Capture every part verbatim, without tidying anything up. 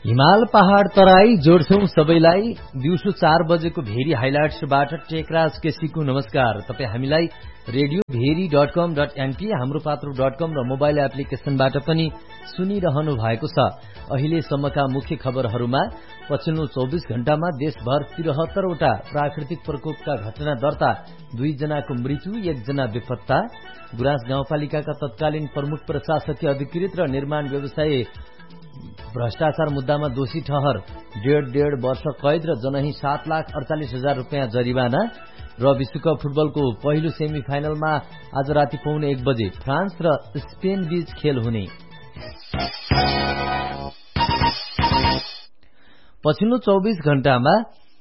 हिमाल पहाड तराई जोड्छौं सबैलाई। दिउँसो चार बजेको भेरी हाइलाइट्सबाट टेकराज केसीको नमस्कार। तपाईँ हामीलाई रेडियो भेरी डट कम डट एनपी, हाम्रो पात्रो डट कम र मोबाइल एप्लिकेशनबाट पनि सुनिरहनु भएको छ। अहिलेसम्मका मुख्य खबरहरूमा पछिल्लो चौबिस घण्टामा देशभर त्रिहत्तरवटा प्राकृतिक प्रकोपका घटना दर्ता, दुईजनाको मृत्यु, एकजना बेपत्ता। गुराँस गाउँपालिकाका तत्कालीन प्रमुख प्रशासकीय अधिकृत र निर्माण व्यवसायी भ्रष्टाचार मुद्दामा दोषी ठहर, डेढ डेढ वर्ष कैद र जनही सात लाख अडचालिस हजार रुपियाँ जरिवाना। र विश्वकप फुटबलको पहिलो सेमी फाइनलमा आज राति पौने एक बजे फ्रान्स र स्पेन बीच खेल हुने। पछिल्लो चौबिस घण्टामा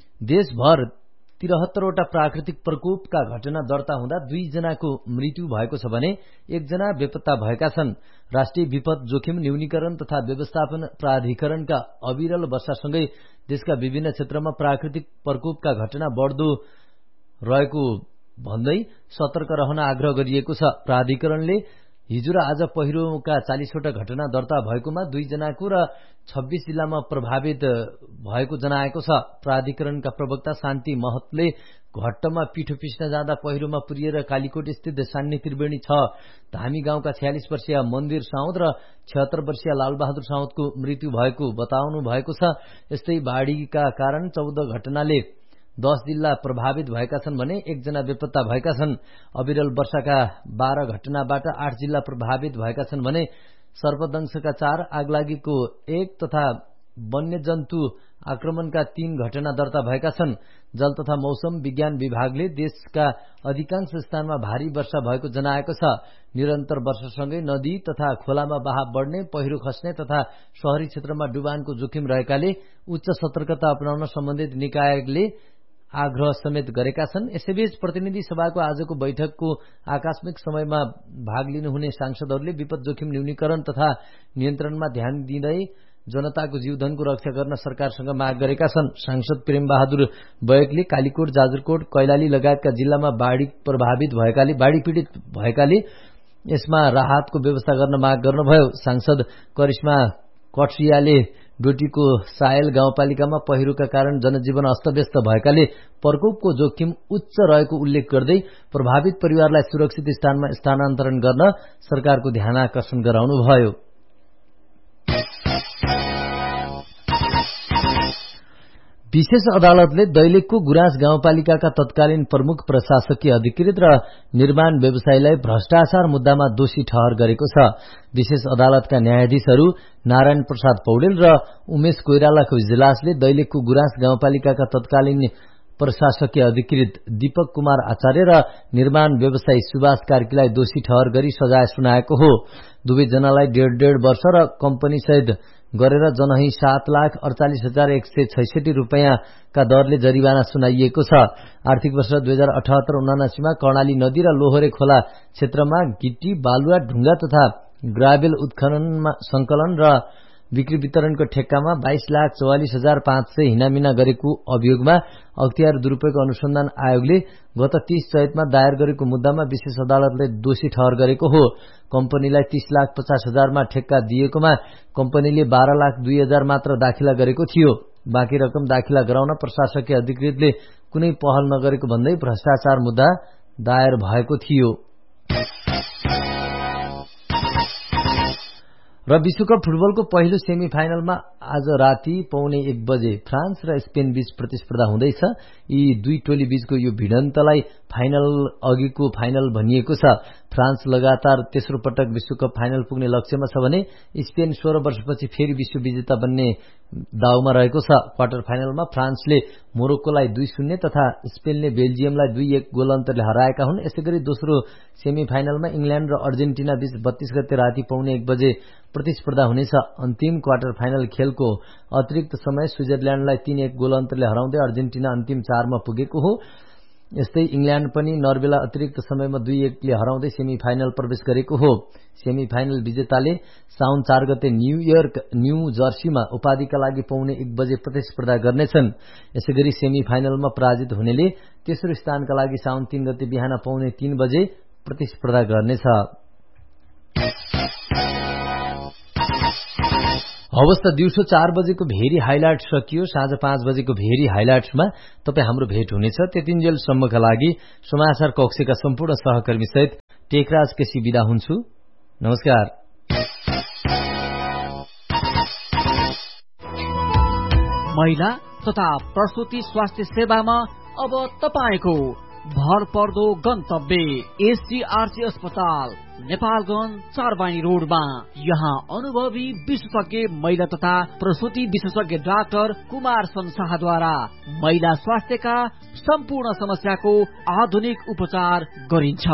देशभर त्रिहत्तरवटा प्राकृतिक प्रकोपका घटना दर्ता हुँदा दुईजनाको मृत्यु भएको छ भने एकजना बेपत्ता भएका छन्। राष्ट्रिय विपद जोखिम न्यूनीकरण तथा व्यवस्थापन प्राधिकरणका अविरल वर्षासँगै देशका विभिन्न क्षेत्रमा प्राकृतिक प्रकोपका घटना बढ्दो रहेको भन्दै सतर्क रहन आग्रह गरिएको छ। प्राधिकरणले हिजो र आज पहिरोका चालीसवटा घटना दर्ता भएकोमा दुईजनाको र छब्बीस जिल्लामा प्रभावित भएको जनाएको छ। प्राधिकरणका प्रवक्ता शान्ति महतले घट्टमा पिठो पिस्न जाँदा पहिरोमा पुरिएर कालीकोट स्थित सान्नी त्रिवेणी छ धामी गाउँका छयालिस वर्षीय मन्दिर साउद र छिहत्तर वर्षीय लालबहादुर साउदको मृत्यु भएको बताउनु भएको छ। यस्तै बाढीका कारण चौध घटनाले दस जिल्ला प्रभावित भएका छन् भने एकजना बेपत्ता भएका छन्। अविरल वर्षाका बाह्र घटनाबाट आठ जिल्ला प्रभावित भएका छन् भने सर्पदंशका चार, आगलागीको एक तथा वन्यजन्तु आक्रमणका तीन घटना दर्ता भएका छन्। जल तथा मौसम विज्ञान विभागले देशका अधिकांश स्थानमा भारी वर्षा भएको जनाएको छ। निरन्तर वर्षासँगै नदी तथा खोलामा बहाव बढ्ने, पहिरो खस्ने तथा शहरी क्षेत्रमा डुबानको जोखिम रहेकाले उच्च सतर्कता अपनाउन सम्बन्धित निकायले आग्रह समेत गरेका छन्। यसैबीच प्रतिनिधि सभाको आजको बैठकको आकस्मिक समयमा भाग लिनुहुने सांसदहरूले विपद जोखिम न्यूनीकरण तथा नियन्त्रणमा ध्यान दिँदै जनताको जीवधनको रक्षा गर्न सरकारसँग माग गरेका छन्। सांसद प्रेम बहादुर बैकले कालीकोट, जाजरकोट, कैलाली लगायतका जिल्लामा बाढी प्रभावित भएकाले बाढी पीड़ित भएकाले यसमा राहतको व्यवस्था गर्न माग गर्नुभयो। सांसद करिश्मा कट्रियाले डोटीको सायल गाउँपालिकामा पहिरोका कारण जनजीवन अस्तव्यस्त भएकाले प्रकोपको जोखिम उच्च रहेको उल्लेख गर्दै प्रभावित परिवारलाई सुरक्षित स्थानमा स्थानान्तरण गर्न सरकारको ध्यान आकर्षण गराउनुभयो। विशेष अदालतले दैलेखको गुराँस गाउँपालिकाका तत्कालीन प्रमुख प्रशासकीय अधिकृत र निर्माण व्यवसायीलाई भ्रष्टाचार मुद्दामा दोषी ठहर गरेको छ। विशेष अदालतका न्यायाधीशहरू नारायण प्रसाद पौडेल र उमेश कोइरालाको इजलासले दैलेखको गुराँस गाउँपालिकाका तत्कालीन प्रशासकीय अधिकृत दीपक कुमार आचार्य र निर्माण व्यवसायी सुभाष कार्कीलाई दोषी ठहर गरी सजाय सुनाएको हो। दुवैजनालाई डेढ डेढ वर्ष र कम्पनी सहित गरेर जनही सात लाख अडचालिस हजार एक सय छैसठी रुपियाँका दरले जरिवाना सुनाइएको छ। आर्थिक वर्ष दुई हजार अठहत्तर उनासीमा कर्णाली नदी र लोहोरे खोला क्षेत्रमा गिट्टी, बालुवा, ढुङ्गा तथा ग्राभेल उत्खननमा संकलन र बिक्री वितरणको ठेक्कामा बाइस लाख चौवालिस हजार पाँच सय हिनामिना गरेको अभियोगमा अख्तियार दुरूपयोग अनुसन्धान आयोगले गत तीस चैतमा दायर गरेको मुद्दामा विशेष अदालतले दोषी ठहर गरेको हो। कम्पनीलाई तीस लाख पचास हजारमा ठेक्का दिएकोमा कम्पनीले बाह्र लाख दुई हजार मात्र दाखिला गरेको थियो। बाँकी रकम दाखिला गराउन प्रशासकीय अधिकृतले कुनै पहल नगरेको भन्दै भ्रष्टाचार मुद्दा दायर भएको थियो। र विश्वकप फुटबलको पहिलो सेमी फाइनलमा आज राति पौने एक बजे फ्रान्स र स्पेन बीच प्रतिस्पर्धा हुँदैछ। यी दुई टोली बीचको यो भिडन्तलाई फाइनल अघिको फाइनल भनिएको छ। फ्रान्स लगातार तेस्रो पटक विश्वकप फाइनल पुग्ने लक्ष्यमा छ भने स्पेन सोह्र वर्षपछि फेरि विश्व विजेता बन्ने दाउमा रहेको छ। क्वार्टर फाइनलमा फ्रान्सले मोरोक्कोलाई दुई शून्य तथा स्पेनले बेल्जियमलाई दुई एक गोल अन्तरले हराएका हुन्। यसैगरी दोस्रो सेमी फाइनलमा इङ्ल्याण्ड र अर्जेन्टिना बीच बत्तीस गते राति पौने एक बजे प्रतिस्पर्धा हुनेछ। अन्तिम क्वार्टर फाइनल खेलको अतिरिक्त समय स्विजरल्याण्डलाई तीन एक गोल अन्तरले हराउँदै अर्जेन्टिना अन्तिम चारमा पुगेको हो। यस्तै इङ्ल्याण्ड पनि नर्वेलाई अतिरिक्त समयमा दुई एकले हराउँदै सेमी फाइनल प्रवेश गरेको हो। सेमी फाइनल विजेताले साउन चार गते न्यूयर्क न्यू जर्सीमा उपाधिका लागि पौने एक बजे प्रतिस्पर्धा गर्नेछन्। यसैगरी सेमी फाइनलमा पराजित हुनेले तेस्रो स्थानका लागि साउन तीन गते बिहान पौने तीन बजे प्रतिस्पर्धा गर्नेछ। हवस् त दिउँसो चार बजेको भेरी हाइलाइट सकियो। साँझ पाँच बजेको भेरी हाइलाइट्समा तपाईँ हाम्रो भेट हुनेछ। त्यतिन्जेलसम्मका लागि समाचार कक्षका सम्पूर्ण सहकर्मी सहित टेकराज केसी बिदा हुन्छु। नमस्कार। महिला तथा प्रसूति स्वास्थ्य सेवामा अब तपाईको भर पर्दो गन्तव्य एससीआरसी अस्पताल नेपालगञ्ज चारबानी रोडमा। यहाँ अनुभवी विशेषज्ञ महिला तथा प्रसूति विशेषज्ञ डाक्टर कुमार संसारद्वारा महिला स्वास्थ्यका सम्पूर्ण समस्याको आधुनिक उपचार गरिन्छ।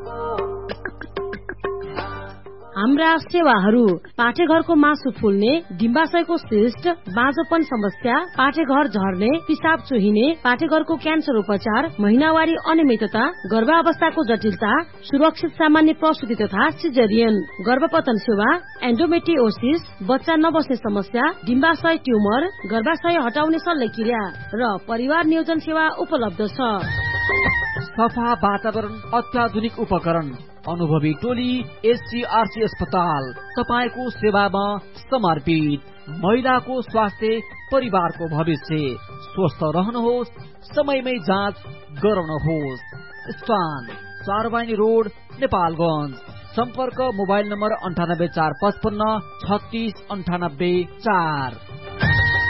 हाम्रा सेवाहरू पाठेघरको मासु फुल्ने, डिम्बाशयको सिस्ट, बाँझोपन समस्या, पाठेघर झर्ने, पिसाब चुहिने, पाठेघरको क्यान्सर उपचार, महिनावारी अनियमितता, गर्भावस्थाको जटिलता, सुरक्षित सामान्य प्रसूति तथा सिजेरियन, गर्भपतन सेवा, एन्डोमेट्रियोसिस, बच्चा नबस्ने समस्या, डिम्बाशय ट्युमर, गर्भाशय हटाउने शल्यक्रिया र परिवार नियोजन सेवा उपलब्ध छ। सफा वातावरण, अत्याधुनिक उपकरण, अनुभवी टोली एससीआरसी अस्पताल तपाईको सेवामा समर्पित। महिलाको स्वास्थ्य, परिवारको भविष्य। स्वस्थ रहनुहोस्, समयमै जाँच गराउनुहोस्। स्थान चारबानी रोड नेपालगञ्ज। सम्पर्क मोबाइल नम्बर अन्ठानब्बे चार पचपन्न छत्तीस अन्ठानब्बे चार।